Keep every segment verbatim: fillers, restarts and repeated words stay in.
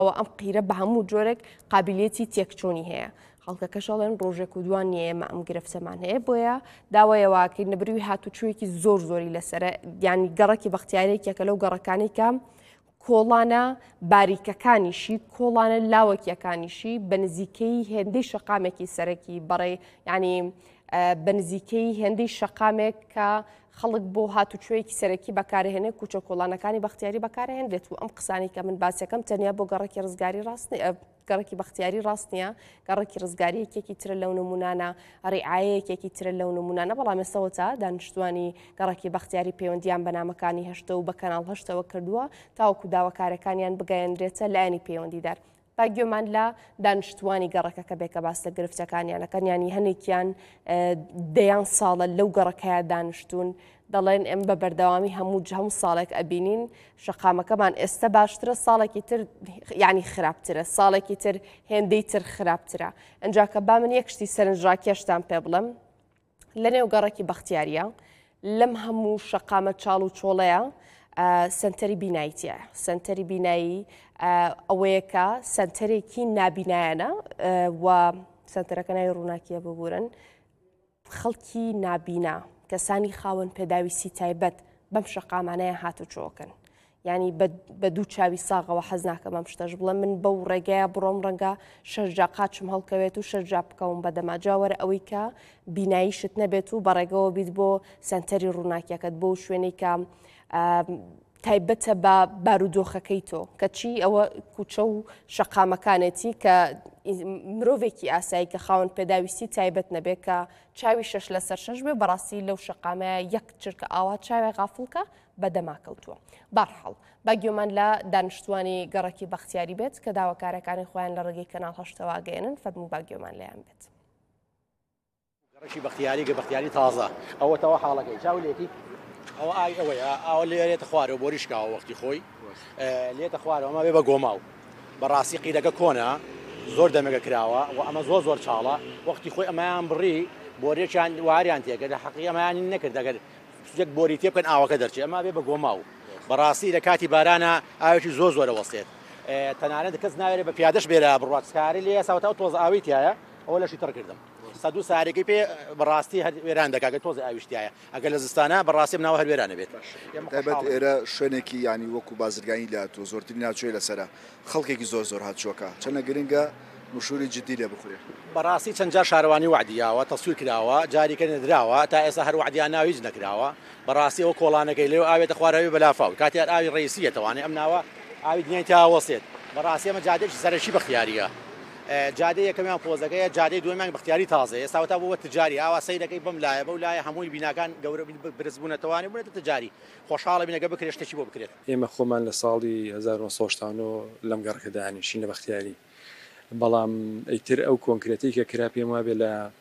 ئەم قیرە بە هەموو جۆرێک قابلیەتی تێکچۆنی هەیە. خەڵکەکەش ئەڵێن ڕۆژێک و دوان نیە ئێمە ئەم گرفتەمان هەیە، بۆیە داوایەوەکەی نەبروی هاتوچوویەکی زۆر زۆری لەسرە، یانی گەڕێکی بەختیارێکێکە لەو گەڕەکانی کە کۆڵانە باریکەکانیشی کۆڵانە لاوەکیەکانیشی بە نزیکەی هێندەی شەقامێکی سەرەکی بەڕێ ینی بە نزیکەی هێندەی شەقامێک کە خەڵک بۆ هاتوچوەیەکی سەرەکی بەکارهێنێ کوچە کۆڵانەکانی بەختیاری بەکارهێنرێت و ئەم قسانی کە من باسیەکەم تەنیا بۆ گەڕێکی ڕزگاری ڕاستنی گەڕێکی بەختیاری ڕاست نییە، گەڕێکی ڕزگاریەکێکی ترە لەو نمونانە، ڕێعایەکێکی ترە لەو نمونانە، بەڵام ئێستەوە تا دانیشتوانی گەڕێکی بەختیاری پەیوەندیان بە نامەکانی هەشتە و بە کەناڵ هەشتەوە کردووە تاوەکو داواکارەکانیان بگەیەنرێتە لایەنی پەیوەندیدار. با گوێمان لە دانیشتوانی گەڕەکە کە بێکە باس لە گرفتەکانیانەکەن، ینی هەنێکیان دەیان ساڵە لەو گەڕەکەیە دانیشتون دەڵێن ئەم بە بەردەوامی هەموو هەموو ساڵێک ئەبینین شەقامەکەمان ئێستا باشترە، ساڵێکی تر ینی خراپترە، ساڵێکی تر هێندەی تر خراپترە. ئەنجا کە با من یەک شتی سەرنجڕاکێشتان پێ بڵم لە نێو گەڕێکی بەختیاریە لەم هەموو شەقامە چاڵ و چۆڵەیە سنتەری بیناییتیە. سنتەری بینایی ئەوەیە کە سنتەرێکی نابینایانە و سنتەرەکە ناوی ڕووناکیە ببورن خەڵکی نابینا، کەسانی خاوەن پێداویستی تایبەت بەم شەقامانەیە هاتوچۆکن. ینی بە دوو چاوی ساغەوە حەز ناکەم ئەم شتەش بڵێم، من بەو ڕێگەیە بڕۆم ڕەنگە شەرجا قاچم هەڵکەوێت و شەرجا بکەوم بەدەما جاوەرە ئەوەی کە بیناییشت نەبێت و بەڕێگەوە بیت بۆ سنتەری ڕووناکیەکەت بۆ شوێنێک کە تایبەتە بە بارودۆخەکەی تۆ کەچی ئەوە کوچە و شەقامەکانێتی کە مرۆڤێکی ئاسایی کە خاوەن پێداویستی تایبەت نەبێت کە چاوی شەش لەسەر شەش بێ بەڕاستی لەو شەقامەیە یەک چرکە ئاوا چاوی غافڵکە بەدەماکەوتووە. بەرحەڵ با گوێمان لە دانیشتوانی گەڕێکی بەختیاری بێت کە داواکارەکانی خۆیان لە ڕێگەی کەناڵ هەشتەوە گەێنن، فەرموو با گوێمان لێیان بێت. گەڕێکی بەختیاری گە بەختیاری تازە ئەوە تەوە حاڵەکەی چاولێتی ئەوە ئای ئەوەیە ئەوە لێرێتە خوارەوە بۆ ریشکاوە وەختی خۆی لێتە خوارەوەمە بێ بە گۆماو بەڕاستی قیرەکە کۆنا زۆر دەمەگە کراوە و ئەمە زۆر زۆر چاڵە وەختی خۆی ئەمایان بڕی بۆرێکیان واریان تێکە لە حەقی ئەمایانی نەکرد دەگەر سوجێک بۆری تێ بکەن ئاوەکە دەرچێت ئەما بێ بە گۆماو بەڕاستی لە کاتی بارانە ئاوێکی زۆر زۆرە وەستێت تەنانەت کەس ناوێت بە پیادەش بێرە بڕاتسکاری لێ ساوتا و تۆز ئاوی تایە ئەوە لەشی تڕ کردم سەد و سارێکی پێ بەڕاستی وێران دەکات تۆزی ئاویشتایە ئەگەر لە زستانە بەڕاستی ناوە هەر وێرانە بێت. تایبەت ئێرە شوێنێکی ینی وەکو بازرگانی لە تۆ زۆرترین ناچوێ لەسرە خەڵکێکی زۆر زۆر هاتچۆکە چەنە گرنگە مشوری جدی لێ بخورێت. بەڕاستی چەند جار شارەوانی وعدیاوە تەسویر کراوە جاریکە نەدراوە تا ئێستا هەر وعدیان ناویج نەکراوە بەڕاستی ئەو کۆڵانەکەی لێو ئاوێتە خوارەوی بەلافاو کاتیان ئاوی ڕێیسیە تەوانێت ئەم ناوە ئاوی دنیای تاوەسێت بەڕاستی ئەمە جادێکی سەرەکی بەختیاریە. جادەی یەکەمیان پۆزەکەیە جادەی دوێمیان بەختیاری تازەیە ئێستا بۆ تجاری ئاوا سەیرەکەی بەم لایە بەو لایە هەمووی بیناکان گەورە برزبوونەتەوانی بێتە تجاری خۆشحاڵە بینەکە بکرێت شتێکی بۆ بکرێت. ئێمە خۆمان لە ساڵی هەزار و نۆ سەد و لەم گەڕەکەدا دانیشین لە بەختیاری بەڵام ئەیتر ئەو کۆنکرێتی کە کرا پێم وابێ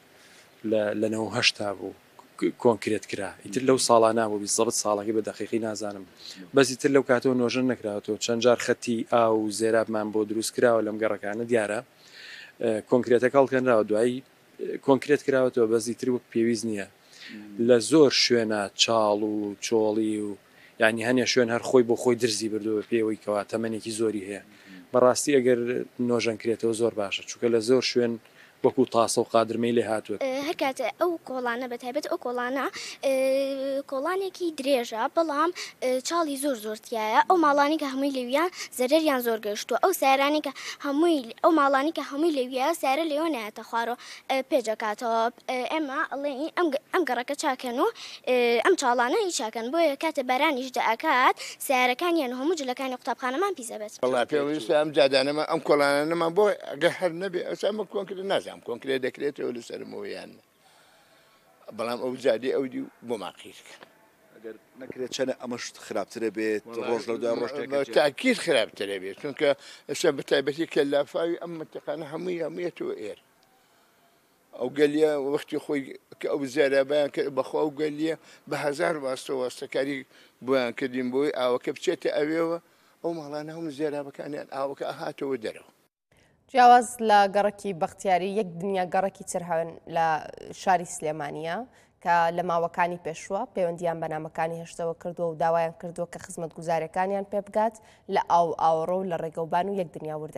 لە نەوە هەشتا بوو کۆنکرێت کرا ئیتر لەو ساڵا نابوو بیست ساڵەکەی بە دەقیقی نازانم بەسی تر لەو کاتەوە نۆژن نەکراوەوە چەند جار خەتی ئاو و زێرابمان بۆ دروست کراوە لەم گەڕەکانە دیارە کۆنکرێتەکە هەڵکەنراوە دوایی کۆنکرێت کراوەتەوە بەزی تر وەک پێویست نییە لە زۆر شوێنە چاڵ و چۆڵی و ینی هەنێ شوێن هەر خۆی بۆ خۆی درزی بردووە پێوەی کەوا تەمەنێکی زۆری هەیە بەڕاستی ئەگەر نۆژەن کرێتەوە زۆر باشە چونکە لە زۆر شوێن وەکو تاسە و قادرمەی لێ هاتووە هەر کاتە ئەو کۆڵانە بەتایبەت ئەو کۆڵانە کۆڵانێکی درێژە بەڵام چاڵی زۆر زۆرتیایە ئەو ماڵانی کە هەمووی لەویان زەرەریان زۆر گەشتووە ئەو سارانی کە هەمووی ئەو ماڵانی کە هەمووی لەویە سارە لێوە نایەتە خوارەوە پێجەکاتەوە ئێمە ئەڵێ ئەم گەڕەکە چاکەن و ئەم چاڵانە هیچ چاکەن بۆیە کاتە بارانیش دەئکات سیارەکانیان هەموو جلەکانی قوتابخانەمان پیسەبێت. وەڵا پێویستە ئەم جادانەمە ئەم کۆڵانەمان بۆ ئەگەر هەر نەبێ ئەسامە کۆنکرێت نازانم ئەم کۆنکرێت دەکرێتەوە لەسەرمەوەیان بەڵام ئەو جادی ئەو دی بۆ ماقیرکە ئەگەر نەکرێت چەنە ئەمەش خراپترە بێت ڕۆژ لە دوای ڕۆژ تاکیر خراپترە بێت چونکە ئێستا بەتایبەتی کە لافاوی ئەم منتەقانە هەمووی هەموویەتەوە ئێر ئەو گەلیە وەختی خۆی کە ئەو زێرابیان کرد بەخوا ئەو گەلیە بە هەزار واستە واستەکاری بۆیان کردین بۆی ئاوەکە بچێتە ئەوێەوە ئەو ماڵانە هەموو زێرابەکانیان ئاوەکە ئاهاتەوە دەرەوە. جیاواز لە گەڕێکی بەختیاری یەک دنیا گەڕێکی تر هەن لە شاری سلێمانیە کە لە ماوەکانی پێشوە پەیوەندیان بە نامەکانی هەشتەوە کردووە و داوایان کردووە کە خزمەتگوزاریەکانیان پێ بگات لە ئاو ئاوەڕۆ و لە ڕێگەوبان و یەک دنیا وردە